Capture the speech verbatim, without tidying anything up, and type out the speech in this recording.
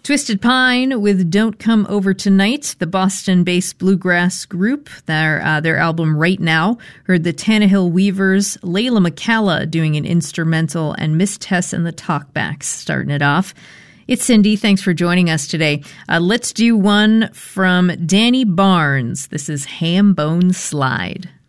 Twisted Pine with Don't Come Over Tonight, the Boston-based bluegrass group. Their uh, their album Right Now. Heard the Tannehill Weavers, Layla McCalla doing an instrumental, and Miss Tess and the Talkbacks starting it off. It's Cindy. Thanks for joining us today. Uh, let's do one from Danny Barnes. This is Ham Bone Slide.